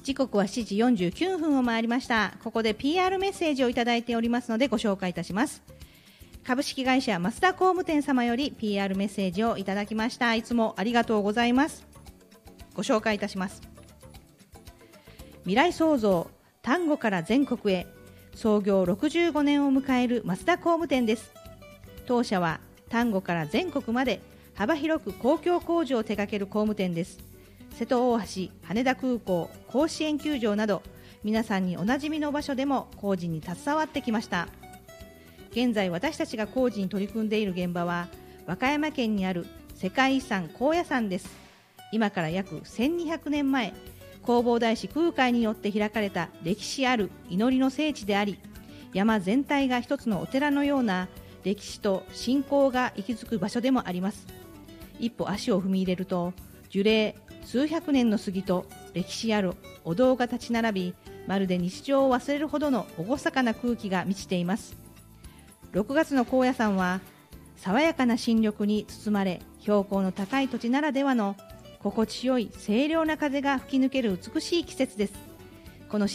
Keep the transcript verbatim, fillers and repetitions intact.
時刻はしちじよんじゅうきゅうふんを回りました。ここで ピーアール メッセージをいただいておりますのでご紹介いたします。株式会社増田工務店様より ピーアール メッセージをいただきました。いつもありがとうございます。ご紹介いたします。未来創造、丹後から全国へ、創業ろくじゅうごねんを迎える増田工務店です。当社は丹後から全国まで幅広く公共工事を手掛ける工務店です。瀬戸大橋、羽田空港、甲子園球場など皆さんにおなじみの場所でも工事に携わってきました。現在私たちが工事に取り組んでいる現場は和歌山県にある世界遺産高野山です。今から約せんにひゃくねんまえ、弘法大師空海によって開かれた歴史ある祈りの聖地であり、山全体が一つのお寺のような歴史と信仰が息づく場所でもあります。一歩足を踏み入れると樹齢数百年の杉と歴史あるお堂が立ち並び、まるで日常を忘れるほどの厳かな空気が満ちています。ろくがつの高野山は爽やかな新緑に包まれ、標高の高い土地ならではの心地よい清涼な風が吹き抜ける美しい季節です。